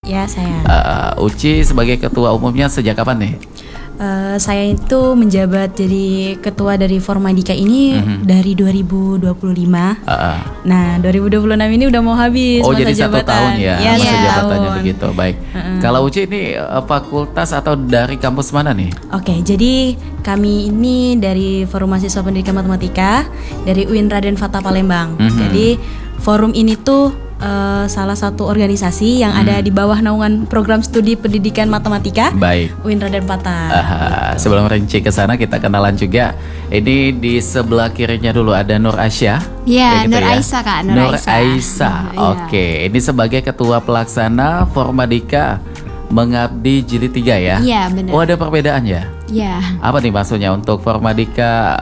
Ya, saya. Uci sebagai ketua umumnya sejak kapan nih? Saya itu menjabat jadi ketua dari Formadika ini dari 2025. Nah, 2026 ini udah mau habis masa jadi jabatan. 1 tahun ya, masa jabatannya tahun. begitu. Baik. Kalau Uci ini fakultas atau dari kampus mana nih? Oke, jadi kami ini dari Forum Mahasiswa Pendidikan Matematika dari UIN Raden Fatah Palembang. Jadi forum ini tuh salah satu organisasi yang ada di bawah naungan program studi pendidikan matematika. Baik. UIN Raden Fatah. Sebelum rinci ke sana kita kenalan juga. Ini di sebelah kirinya dulu ada Nur Aisyah. Iya, Nur Aisyah Kak, Nur Aisyah. Oke, ini sebagai ketua pelaksana Formadika Mengabdi Jilid 3 ya? Iya, benar. Oh, ada perbedaan ya? Iya. Apa nih maksudnya untuk Formadika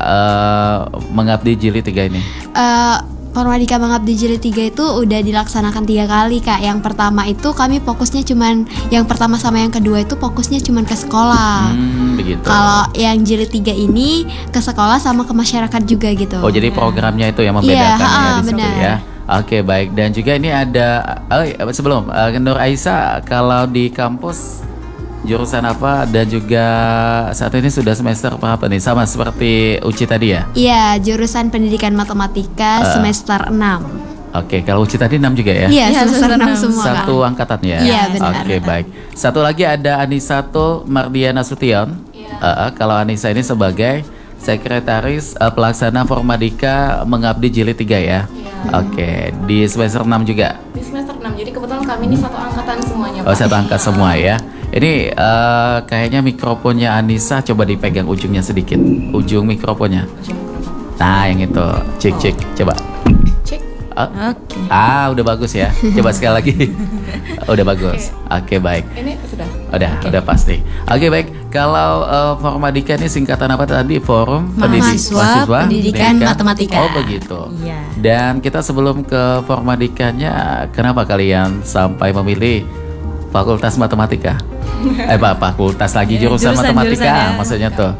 Mengabdi Jilid 3 ini? Formadika Mengabdi Jilid 3 itu udah dilaksanakan 3 kali Kak. Yang pertama itu kami fokusnya cuman, yang pertama sama yang kedua itu fokusnya cuman ke sekolah. Begitu. Kalau yang Jilid 3 ini ke sekolah sama ke masyarakat juga gitu. Oh, jadi programnya itu yang membedakan ya di situ benar. ya. Oke, baik. Dan juga ini ada sebelum Nur Aisyah, kalau di kampus jurusan apa dan juga saat ini sudah semester berapa nih? Sama seperti Uci tadi ya? Iya, jurusan pendidikan matematika semester 6. Oke, kalau Uci tadi 6 juga ya? Iya, semester 6 semua. Satu angkatan ya? Iya, benar. Oke, baik. Satu lagi ada Anisatul Mardiana Sution. Kalau Anissa ini sebagai sekretaris pelaksana Formadika Mengabdi Jilid 3 ya? Oke, di semester 6 juga? Di semester 6, jadi kebetulan kami ini satu angkatan semuanya Pak. Oh, satu angkatan semua ya? Ini kayaknya mikrofonnya Anissa coba dipegang ujungnya sedikit, ujung mikrofonnya. Nah, yang itu, cek, coba. Cek. Oke. Udah bagus ya. Coba sekali lagi. Udah bagus. Oke, baik. Ini sudah. Udah pasti. Oke, baik. Kalau Formadika ini singkatan apa tadi? Forum Mahasiswa Pendidikan Matematika. Oh, begitu. Iya. Dan kita sebelum ke Formadikanya, kenapa kalian sampai memilih Fakultas Matematika? Fakultas lagi jurusan matematika maksudnya tuh.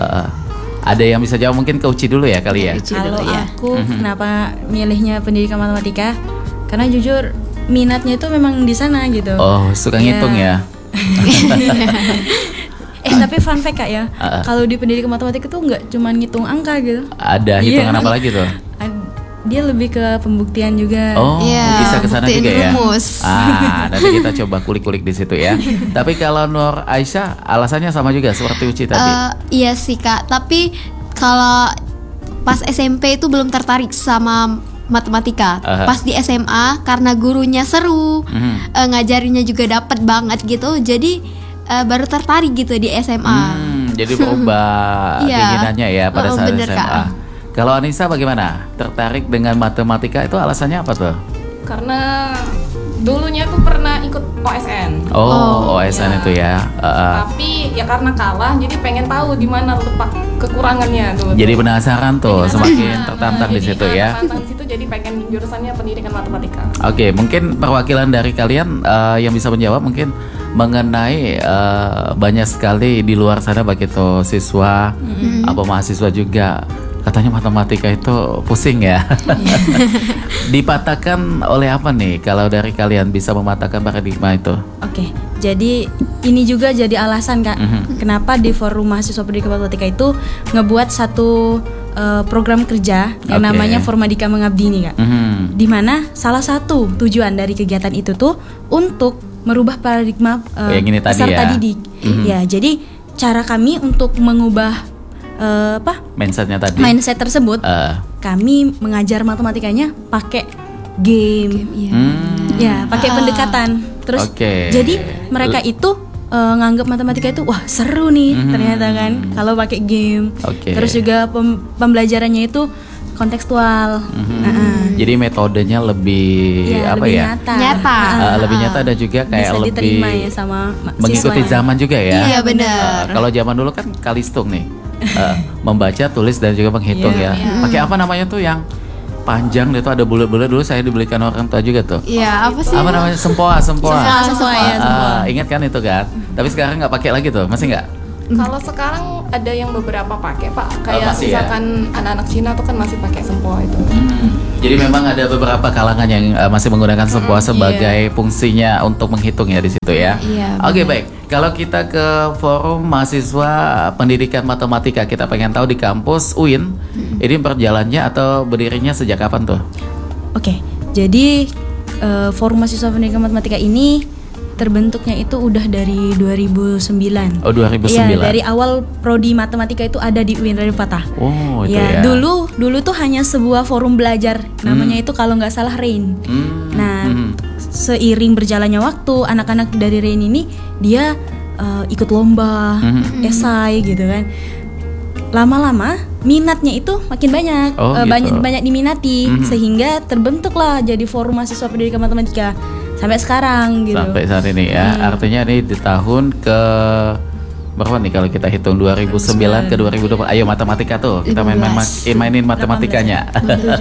Ada yang bisa jawab, mungkin ke Uci dulu ya kali ya. Kalau aku kenapa milihnya pendidikan matematika? Karena jujur minatnya itu memang di sana gitu. Oh, suka ngitung ya. Tapi fun fact Kak ya, kalau di pendidikan matematika tuh nggak cuma ngitung angka gitu. Ada hitungan apa lagi tuh? Dia lebih ke pembuktian juga. Oh, bisa ke sana juga ya. Rumus. Nanti kita coba kulik-kulik di situ ya. Tapi kalau Nur Aisyah alasannya sama juga seperti Uci tadi. Iya sih Kak, tapi kalau pas SMP itu belum tertarik sama matematika. Pas di SMA karena gurunya seru, ngajarinnya juga dapet banget gitu. Jadi baru tertarik gitu di SMA. Jadi berubah keinginannya ya pada saat bener, SMA. Kak. Kalau Anissa bagaimana? Tertarik dengan matematika itu alasannya apa tuh? Karena dulunya tuh pernah ikut OSN. OSN itu ya. Tapi ya karena kalah, jadi pengen tahu di mana letak kekurangannya dulu. Jadi penasaran tuh, semakin tertantang di situ ya. Tertantang di situ, jadi pengen jurusannya pendidikan matematika. Oke, mungkin perwakilan dari kalian yang bisa menjawab mungkin mengenai banyak sekali di luar sana baik itu siswa apa mahasiswa juga. Katanya matematika itu pusing ya. Dipatahkan oleh apa nih kalau dari kalian bisa mematahkan paradigma itu? Oke, jadi ini juga jadi alasan Kak, kenapa di Forum Mahasiswa Pendidikan Matematika itu ngebuat satu program kerja yang namanya Formadika Mengabdi ini Kak. Dimana salah satu tujuan dari kegiatan itu tuh untuk merubah paradigma peserta didik. Ya, jadi cara kami untuk mengubah mindset tersebut, kami mengajar matematikanya pakai game, ya pakai pendekatan. Terus jadi mereka itu nganggap matematika itu wah seru nih ternyata kan kalau pakai game. Terus juga pembelajarannya itu kontekstual. Jadi metodenya lebih nyata. Lebih nyata dan juga kayak bisa lebih diterima ya sama mengikuti zaman juga ya. Iya benar. Kalau zaman dulu kan kalistung nih. Membaca, tulis dan juga menghitung ya. Pakai apa namanya tuh yang panjang itu ada bulat-bulat, dulu saya dibelikan orang tua juga tuh. Iya, apa sih? Apa namanya? Sempoa. Sempoa. Ingat kan itu kan? Tapi sekarang nggak pakai lagi tuh, masih nggak? Kalau sekarang ada yang beberapa pakai Pak, kayak Masih misalkan anak-anak Cina tuh kan masih pakai sempoa itu. Jadi memang ada beberapa kalangan yang masih menggunakan sebuah sebagai fungsinya untuk menghitung ya di situ ya. Iya, Oke, baik. Kalau kita ke forum mahasiswa pendidikan matematika, kita pengen tahu di kampus UIN, ini berjalannya atau berdirinya sejak kapan tuh? Oke, jadi forum mahasiswa pendidikan matematika ini terbentuknya itu udah dari 2009. Oh, 2009. Iya, dari awal prodi matematika itu ada di UIN Raden Patah. Oh, itu ya. ya. Dulu tuh hanya sebuah forum belajar, namanya itu kalau nggak salah RAIN. Nah, seiring berjalannya waktu, anak-anak dari RAIN ini dia ikut lomba, esai gitu kan. Lama-lama minatnya itu makin banyak, Oh, gitu. banyak diminati, sehingga terbentuklah jadi forum mahasiswa pendidikan matematika sampai sekarang gitu. Sampai saat ini ya. Artinya ini di tahun ke berapa nih kalau kita hitung 2009 ke 2020. Ayo matematika tuh. Kita mainin matematikanya.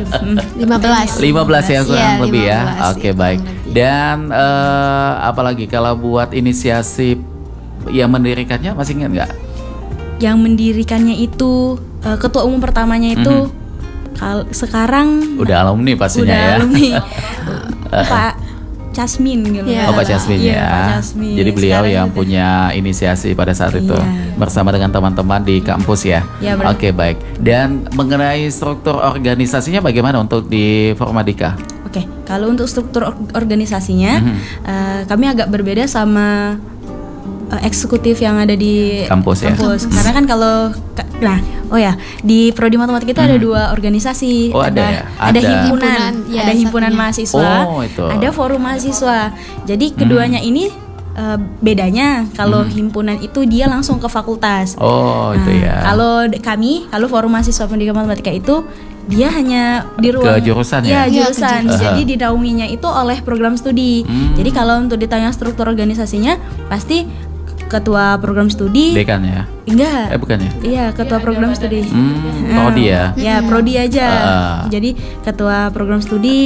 15 ya kurang lebih ya. 15, Oke, ya, baik. kurang lebih. Dan apalagi kalau buat inisiasi yang mendirikannya masih ingat nggak? Yang mendirikannya itu ketua umum pertamanya itu sekarang Udah alumni pastinya udah ya. alumni Pak Casmin gitu. Iya. Oh, Pak Jasmin Iya, ya. Pak Jasmin. Jadi beliau Sekarang yang udah- punya inisiasi pada saat itu Iya. bersama dengan teman-teman di kampus ya. Iya, benar. Oke, baik. Dan mengenai struktur organisasinya bagaimana untuk di Formadika? Oke, kalau untuk struktur organisasinya kami agak berbeda sama eksekutif yang ada di Kampus ya? Karena kan kalau di prodi matematika itu ada dua organisasi. Oh, ada ya? Ada Ada. himpunan, Ya, ada himpunan satunya. mahasiswa, Oh, itu. ada forum mahasiswa. Jadi keduanya ini bedanya kalau himpunan itu dia langsung ke fakultas. Oh, itu Nah, ya. Kalau forum mahasiswa pendidikan matematika itu dia hanya di ruang Ke jurusan ya? Iya, Iya, jurusan. ke Jadi dinaunginya itu oleh program studi. Jadi kalau untuk ditanya struktur organisasinya pasti ketua program studi. Dekan ya? Enggak. Bukan ya? Iya, ketua program studi. Prodi ya? Ya, prodi aja. Jadi ketua program studi